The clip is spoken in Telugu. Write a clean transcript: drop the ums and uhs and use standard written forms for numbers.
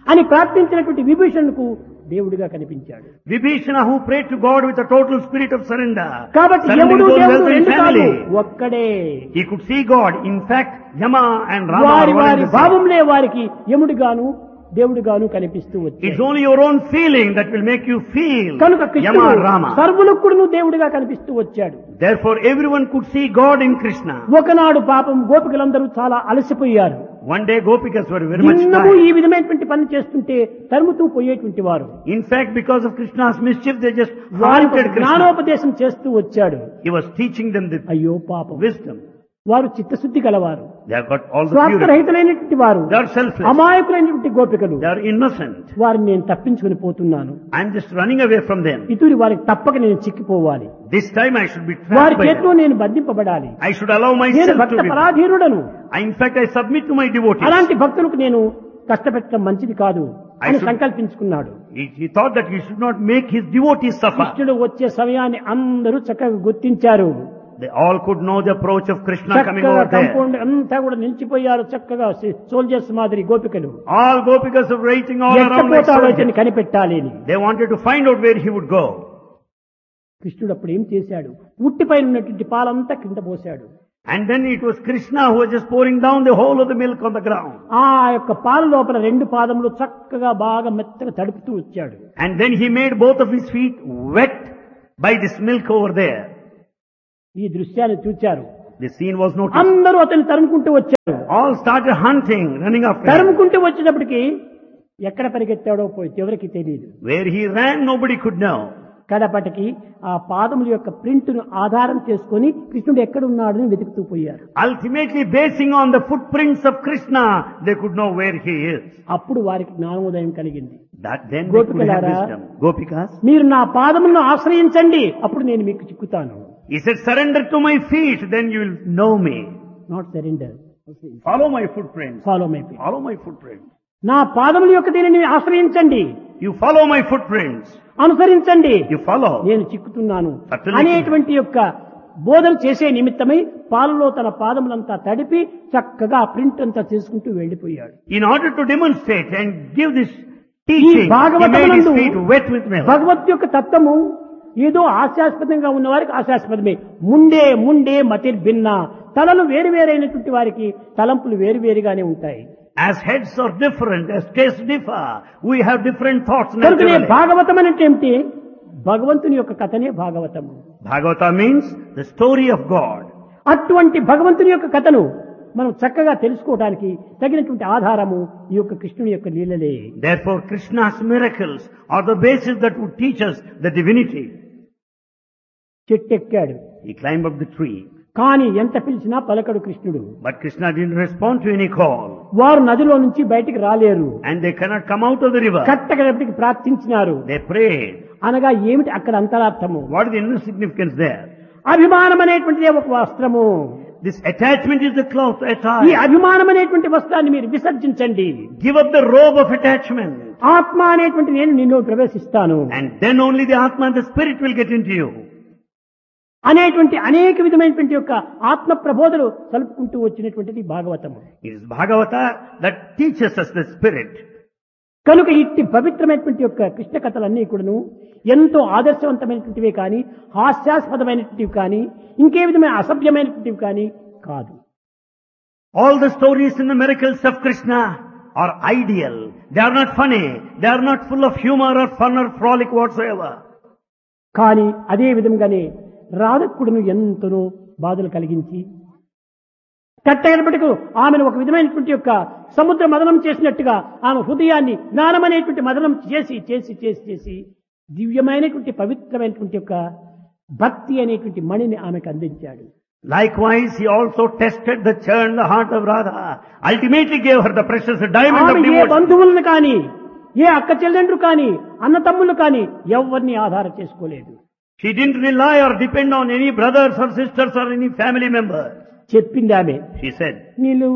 అని ప్రార్థించినటువంటి విభీషణుకు దేవుడిగా కనిపించాడు. Vibhishana, who prayed to God with a total spirit of surrender. కాబట్టి surrendering యముడు those దేవుడు wealth and రెండు కాదు, family. ఒక్కడే. He could see God. In fact, Yama and Rama వారి are one వారి and the same. భావంలే వారికి యముడిగాను దేవుడిగాను కనిపిస్తూ It's వచ్చాడు. only your own feeling that will make you feel కనుక Yama కృష్ణుడు and Rama. సర్వులకు కూడా దేవుడిగా కనిపిస్తూ వచ్చాడు. Therefore, everyone could see God in Krishna. ఒకనాడు పాపం గోపికలందరూ చాలా అలసిపోయారు. One day, Gopikas were very much నిన్నము ఈ tired. విధమైనటువంటి పని చేస్తుంటే తరుముతూ పోయేటువంటి వారు. In fact, because of Krishna's mischief, they just వారికి haunted Krishna. జ్ఞానోపదేశం చేస్తూ వచ్చాడు. He was teaching them the అయ్యో పాపం, wisdom. వారు చిత్తశుద్ధి గలవారు, They have got all the purity. స్వార్థరహితులైనటువంటి వారు, They are selfless. అమాయకులైనటువంటి గోపికలు. They are innocent. వారిని నేను తప్పించుకుని పోతున్నాను. I am just running away from them. ఇతూరి వారికి తప్పక నేను చిక్కిపోవాలి. This time I should be వారి trapped by చేతిలో them. నేను బంధింపబడాలి. I should allow నేను myself Bhakta to be. పరాధీనుడను. In fact, I submit to my devotees. అలాంటి భక్తులకు నేను కష్టపెట్టడం మంచిది కాదు అని should- సంకల్పించుకున్నాడు. He thought that he should not make his devotees suffer. కృష్ణుడు వచ్చే సమయాన్ని అందరూ చక్కగా గుర్తించారు. They all could know the approach of Krishna coming చక్కగా over there. కంపౌండ్ అంతా కూడా నిలిచిపోయారు. చక్కగా సోల్జర్స్ మాదిరి గోపికలు. All Gopikas are waiting all around like ఎట్టపోతాడో soldiers. ఇతన్ని కనిపెట్టాలి అని. They wanted to find out where he would go. కృష్ణుడు అప్పుడు ఏం చేశాడు? ఉట్టిపైన ఉన్నటువంటి పాలంతా కింద పోశాడు. And then it was Krishna who was just pouring down the whole of the milk on the ground. ఆ యొక్క పాల లోపల రెండు పాదములు చక్కగా బాగా మెత్తగా తడుపుతూ వచ్చాడు. And then he made both of his feet wet by this milk over there. ఈ దృశ్యాన్ని చూచారు. The scene was noticed. అందరూ అతన్ని తరుముకుంటూ వచ్చారు. All started hunting, running after him. తరుముకుంటూ వచ్చినప్పటికీ ఎక్కడ పరిగెత్తాడో పోయి ఎవరికి తెలియదు. Where he ran, nobody could know. కడపటికి ఆ పాదముల యొక్క ప్రింట్ను ఆధారం చేసుకొని కృష్ణుడు ఎక్కడ ఉన్నాడని వెతుకుతూ పోయారు. Ultimately, basing on the footprints of Krishna, they could know where he is. అప్పుడు వారికి జ్ఞానోదయం కలిగింది. That then they could have Gopikalara, wisdom. Gopikas, మీరు నా పాదములను ఆశ్రయించండి, అప్పుడు నేను మీకు చిక్కుతాను. he said, surrender to my feet, then you will know me. Not surrender, Follow my footprints. Follow my feet. Follow my footprints. నా పాదముల యొక్క దీనిని ఆశ్రయించండి, You follow my footprints. అనుసరించండి, You follow. నేను చిక్కుతున్నాను Absolutely. అనేటువంటి యొక్క బోధన చేసే నిమిత్తమై పాలలో తన పాదములంతా తడిపి చక్కగా ఆ ప్రింట్ అంతా చేసుకుంటూ వెళ్లిపోయాడు. In order to demonstrate and give this ఈ teaching, he made his భాగవతమునందు feet wet with milk. భగవత్ యొక్క తత్వము ఏదో హాస్యాస్పదంగా ఉన్న వారికి హాస్యాస్పదమే. ముండే మతిర్ భిన్న, తలలు వేరు వేరైనటువంటి వారికి తలంపులు వేరువేరుగానే ఉంటాయి. As heads are different, as tastes differ, we have different thoughts కనుకనే naturally. భాగవతం అంటే ఏమిటి? భగవంతుని యొక్క కథనే భాగవతము. Bhagavata means the story of God. అటువంటి భగవంతుని యొక్క కథను మనం చక్కగా తెలుసుకోవడానికి తగినటువంటి ఆధారము ఈ యొక్క కృష్ణుని యొక్క లీలలే. Therefore, Krishna's miracles are the basis that would teach us the divinity. చెట్టెక్కాడు, He climbed up the tree, కానీ ఎంత పిలిచినా పలకడు కృష్ణుడు. but Krishna didn't respond to any call. వారు నదిలో నుంచి బయటికి రాలేరు. And they cannot come out of the river. కట్టగడపటికి ప్రార్థించినారు. They prayed. అనగా ఏమిటి అక్కడ అంతరార్థము? What is the inner significance there? అభిమానం అనేటువంటిదే ఒక వస్త్రము. This attachment is the cloth ఈ attire. అభిమానం అనేటువంటి వస్త్రాన్ని మీరు విసర్జించండి. Give up the robe of attachment. ఆత్మ అనేటువంటి నేను నిన్ను ప్రవేశిస్తాను And then only the Atma and the Spirit will get into you. అనేటువంటి అనేక విధమైనటువంటి యొక్క ఆత్మ ప్రబోధలు కలుపుకుంటూ వచ్చినటువంటిది భాగవతము. It is Bhagavata that teaches us the Spirit. కనుక ఇట్టి పవిత్రమైనటువంటి యొక్క కృష్ణ కథలన్నీ కూడాను ఎంతో ఆదర్శవంతమైనటువంటివే కానీ హాస్యాస్పదమైనటువంటివి కానీ ఇంకే విధమైన అసభ్యమైనటువంటివి కానీ కాదు. All the stories in the miracles of Krishna are ideal. They are not funny. They are not full of humor or fun or frolic whatsoever. కానీ అదే విధంగానే రాధకుడును ఎంతనో బాధలు కలిగించి కట్టైనప్పటికీ ఆమెను ఒక విధమైనటువంటి యొక్క సముద్ర మదనం చేసినట్టుగా ఆమె హృదయాన్ని జ్ఞానం అనేటువంటి మదనం చేసి చేసి చేసి చేసి దివ్యమైనటువంటి పవిత్రమైనటువంటి యొక్క భక్తి అనేటువంటి మణిని ఆమెకు అందించాడు. Likewise, he also tested the churn, the heart of Radha. Ultimately gave her the precious diamond of ఆమె ఏ devotion. బంధువులను కానీ ఏ అక్క చెల్లెండ్రు కానీ అన్న తమ్ముళ్ళు కానీ ఎవరిని ఆధారం చేసుకోలేదు. She didn't rely or depend on any brothers or sisters or any family members. చెప్పింది ఆమె, She said, నీళ్ళు